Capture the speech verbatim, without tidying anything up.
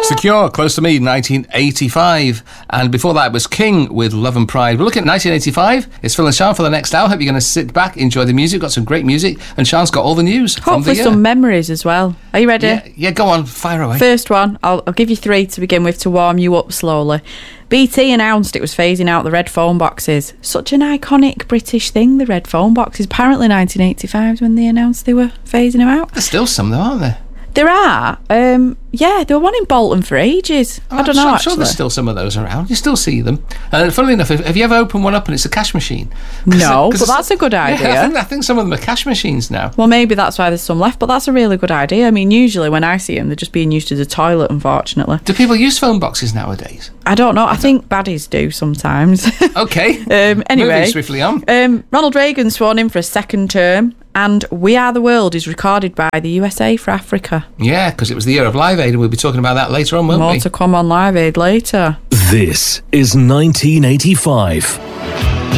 Secure, Close to Me, nineteen eighty-five. And before that was King with Love and Pride. We're looking at nineteen eighty-five. It's Phil and Sian for the next hour. Hope you're going to sit back, enjoy the music. Got some great music. And Sian's got all the news. Hopefully from the some memories as well. Are you ready? Yeah, yeah, go on, fire away. First one, I'll, I'll give you three to begin with to warm you up slowly. B T announced it was phasing out the red phone boxes. Such an iconic British thing, the red phone boxes. Apparently nineteen eighty-five when they announced they were phasing them out. There's still some though, aren't there? There are. Um, yeah, there were one in Bolton for ages. Oh, I don't I'm know, sure, I'm actually. sure there's still some of those around. You still see them. And funnily enough, have you ever opened one up and it's a cash machine? No, but that's a good idea. Yeah, I think, I think some of them are cash machines now. Well, maybe that's why there's some left, but that's a really good idea. I mean, usually when I see them, they're just being used as a toilet, unfortunately. Do people use phone boxes nowadays? I don't know. I think baddies do sometimes. Okay. um, anyway. Moving swiftly on. Um, Ronald Reagan sworn in for a second term, and We Are the World is recorded by the U S A for Africa. Yeah, because it was the year of Live Aid, and we'll be talking about that later on, won't More we? to come on Live Aid later. This is nineteen eighty-five.